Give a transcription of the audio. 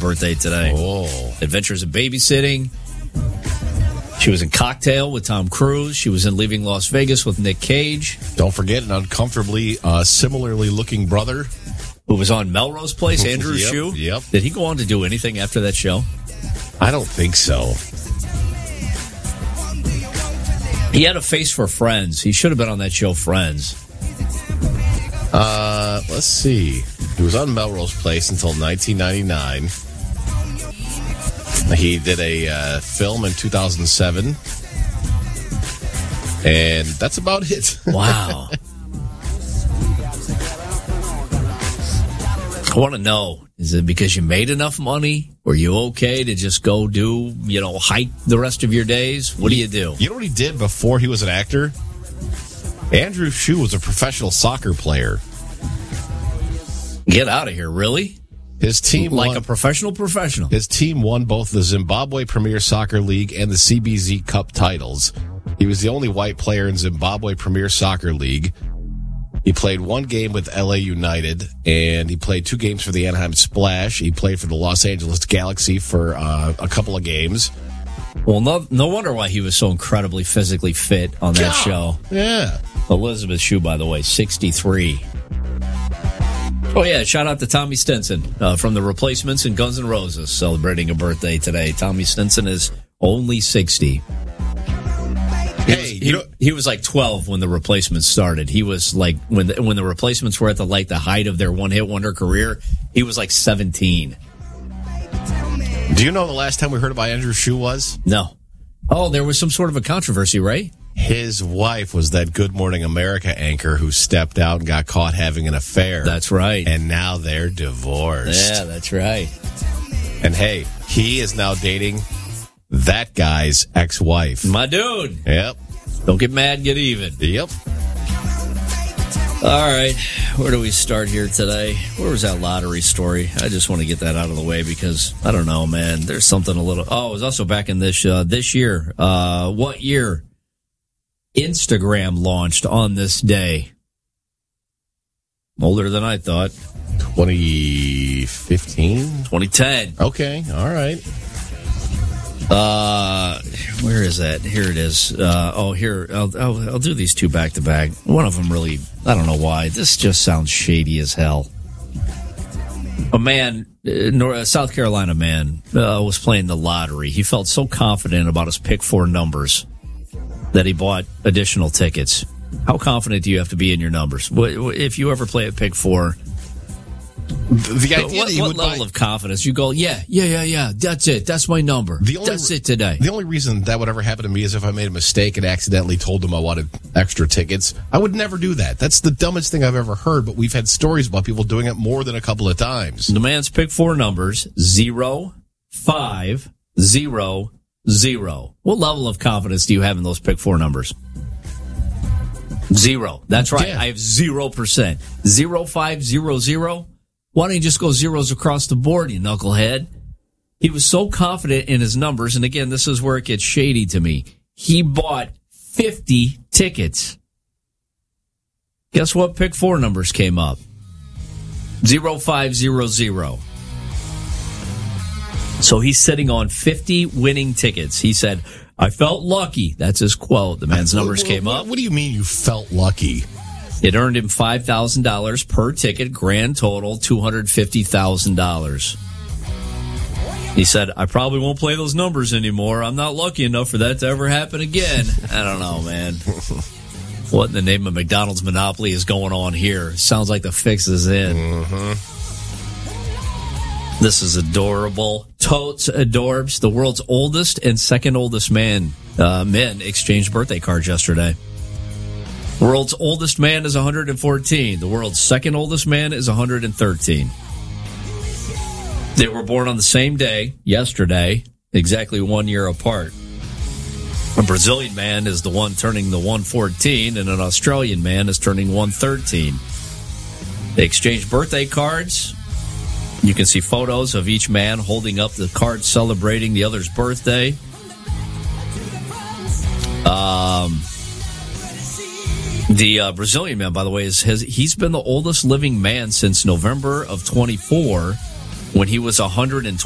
birthday today. Oh. Adventures in Babysitting. She was in Cocktail with Tom Cruise. She was in Leaving Las Vegas with Nick Cage. Don't forget an uncomfortably similarly looking brother. Who was on Melrose Place, Andrew Yep, Shue. yep. Did he go on to do anything after that show? I don't think so. He had a face for Friends. He should have been on that show, Friends. Let's see. He was on Melrose Place until 1999. He did a film in 2007. And that's about it. Wow. I want to know, is it because you made enough money? Were you okay to just go do, hike the rest of your days? What do you do? You know what he did before he was an actor? Andrew Shue was a professional soccer player. Get out of here, really? His team a professional. His team won both the Zimbabwe Premier Soccer League and the CBZ Cup titles. He was the only white player in Zimbabwe Premier Soccer League. He played one game with LA United, and he played 2 games for the Anaheim Splash. He played for the Los Angeles Galaxy for a couple of games. Well, no wonder why he was so incredibly physically fit on that show. Yeah. Elizabeth Shue, by the way, 63. Oh, yeah, shout out to Tommy Stinson from The Replacements and Guns N' Roses celebrating a birthday today. Tommy Stinson is only 60. Hey, he was like 12 when The Replacements started. He was like, when the Replacements were at the height of their one-hit wonder career, he was like 17. Do you know the last time we heard about Andrew Shue was? No. Oh, there was some sort of a controversy, right? His wife was that Good Morning America anchor who stepped out and got caught having an affair. That's right. And now they're divorced. Yeah, that's right. And hey, he is now dating that guy's ex-wife. My dude. Yep. Don't get mad, get even. Yep. All right. Where do we start here today? Where was that lottery story? I just want to get that out of the way because, I don't know, man. There's something a little... Oh, it was also back in this year. What year? Instagram launched on this day. Older than I thought. 2015? 2010. Okay, all right. Where is that? Here it is. Here. I'll do these 2 back to back. One of them really, I don't know why. This just sounds shady as hell. A man, a South Carolina man, was playing the lottery. He felt so confident about his pick 4 numbers that he bought additional tickets. How confident do you have to be in your numbers? If you ever play at pick 4, the idea that you what would level of confidence you go, yeah, that's it, that's my number, that's it today. The only reason that would ever happen to me is if I made a mistake and accidentally told them I wanted extra tickets. I would never do that. That's the dumbest thing I've ever heard, but we've had stories about people doing it more than a couple of times. The man's pick 4 numbers, 0, 5, 0, 0. What level of confidence do you have in those pick 4 numbers? 0. That's right. Yeah. I have 0%. 0, 5, 0, 0. Why don't you just go zeros across the board, you knucklehead? He was so confident in his numbers, and again, this is where it gets shady to me. He bought 50 tickets. Guess what pick 4 numbers came up? 0500. So he's sitting on 50 winning tickets. He said, I felt lucky. That's his quote. The man's numbers came up. What do you mean you felt lucky? It earned him $5,000 per ticket, grand total $250,000. He said, I probably won't play those numbers anymore. I'm not lucky enough for that to ever happen again. I don't know, man. What in the name of McDonald's monopoly is going on here? Sounds like the fix is in. Mm-hmm. This is adorable. Totes adorbs. The world's oldest and second oldest men exchanged birthday cards yesterday. The world's oldest man is 114. The world's second oldest man is 113. They were born on the same day, yesterday, exactly 1 year apart. A Brazilian man is the one turning the 114, and an Australian man is turning 113. They exchanged birthday cards. You can see photos of each man holding up the card celebrating the other's birthday. The Brazilian man, by the way, he's been the oldest living man since November of 24, when he was 120.